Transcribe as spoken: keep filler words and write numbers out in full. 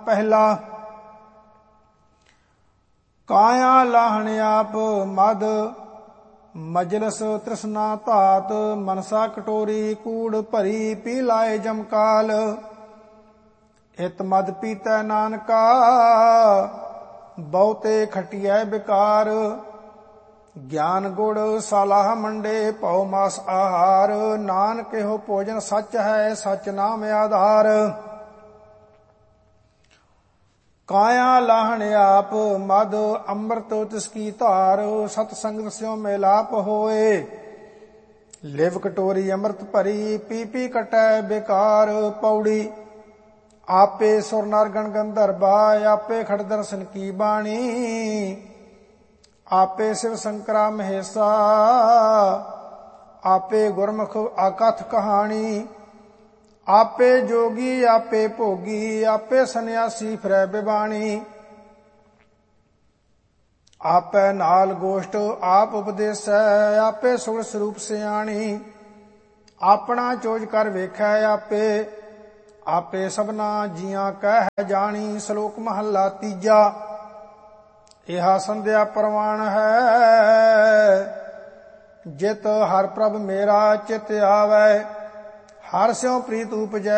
ਪਹਿਲਾ। ਕਾਇਆ ਲਾਹਣ ਆਪ ਮਦ ਮਜਲਸ ਤ੍ਰਿਸ਼ਨਾ ਧਾਤ, ਮਨਸਾ ਕਟੋਰੀ ਕੂੜ ਭਰੀ ਪੀ ਲਾਏ ਜਮਕਾਲ। ਇਤ ਮਦ ਪੀਤੈ ਨਾਨਕਾ ਬਹੁਤੇ ਖਟਿਐ ਬਿਕਾਰ, ਗਿਆਨ ਗੁੜ ਸਾਲਾਹ ਮੰਡੇ ਭਉ ਮਾਸ ਆਹਾਰ। ਨਾਨਕ ਇਹੋ ਭੋਜਨ ਸੱਚ ਹੈ ਸੱਚ ਨਾਮ ਆਧਾਰ। ਕਾਇਆ ਲਾਹਣ ਆਪ ਮਦ ਅੰਮ੍ਰਿਤ ਤਿਸਕੀ ਧਾਰ, ਸਤ ਸੰਗਤ ਸਿਉ ਮਿਲਾਪ ਹੋਏ ਲਿਵ ਕਟੋਰੀ ਅੰਮ੍ਰਿਤ ਭਰੀ ਪੀ ਪੀ ਕਟੈ ਬੇਕਾਰ। ਪੌੜੀ ਆਪੇ ਸੁਰ ਨਰ ਗਣ ਗੰਧਰਵਾ, ਆਪੇ ਖੜ ਦਰਸ਼ਨ ਕੀ ਬਾਣੀ। ਆਪੇ ਸਿਵ ਸ਼ੰਕਰਾ ਮਹੇਸ਼ਾ, ਆਪੇ ਗੁਰਮੁਖ ਆਕਥ ਕਹਾਣੀ। ਆਪੇ ਜੋਗੀ ਆਪੇ ਭੋਗੀ, ਆਪੇ ਸੰਨਿਆਸੀ ਫਿਰੈ ਬਿਬਾਣੀ। ਆਪੇ ਨਾਲ ਗੋਸ਼ਟ ਆਪ ਉਪਦੇਸੈ, ਆਪੇ ਸੁਗਤ ਸਰੂਪ ਸਿਆਣੀ। ਆਪਣਾ ਚੋਜ ਕਰ ਵੇਖੈ ਆਪੇ, ਆਪੇ ਸਭਨਾ ਜੀਆਂ ਕਹਿ ਜਾਣੀ। ਸ਼ਲੋਕ ਮਹੱਲਾ ਤੀਜਾ। ਇਹਾ ਸੰਧਿਆ ਪ੍ਰਵਾਨ ਹੈ, ਜਿਤ ਹਰ ਪ੍ਰਭ ਮੇਰਾ ਚਿਤ ਆਵੈ। ਹਰਿ ਸਿਉ ਪ੍ਰੀਤ ਉਪਜੈ